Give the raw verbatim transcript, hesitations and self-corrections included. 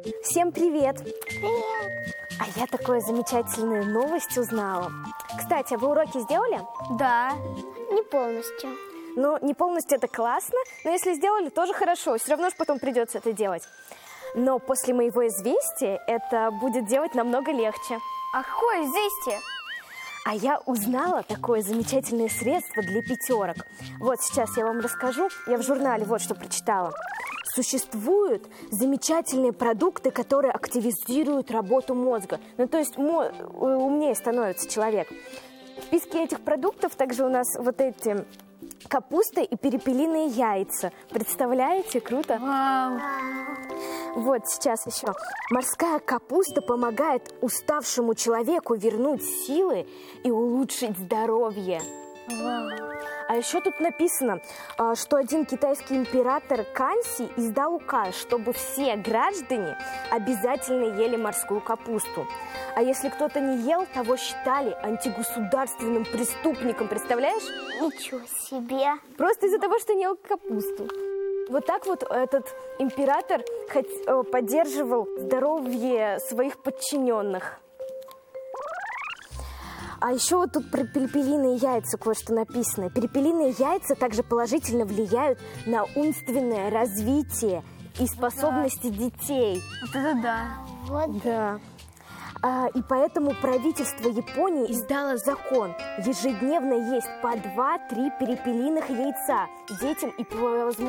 Всем привет! Привет! А я такую замечательную новость узнала. Кстати, а вы уроки сделали? Да, не полностью. Ну, не полностью это классно, но если сделали, тоже хорошо. Все равно же потом придется это делать. Но после моего известия это будет делать намного легче. А какое известие? А я узнала такое замечательное средство для пятерок. Вот сейчас я вам расскажу. Я в журнале вот что прочитала. Существуют замечательные продукты, которые активизируют работу мозга. Ну, то есть мо- умнее становится человек. В списке этих продуктов также у нас вот эти капуста и перепелиные яйца. Представляете? Круто? Вау! Вот сейчас еще. Морская капуста помогает уставшему человеку вернуть силы и улучшить здоровье. Вау! А еще тут написано, что один китайский император Канси издал указ, чтобы все граждане обязательно ели морскую капусту. А если кто-то не ел, того считали антигосударственным преступником. Представляешь? Ничего себе! Просто из-за того, что не ел капусту. Вот так вот этот император поддерживал здоровье своих подчиненных. А еще вот тут про перепелиные яйца кое-что написано. Перепелиные яйца также положительно влияют на умственное развитие и способности да. детей. Вот это да. Вот. Да. А, и поэтому правительство Японии издало закон ежедневно есть по два-три перепелиных яйца детям и по возможности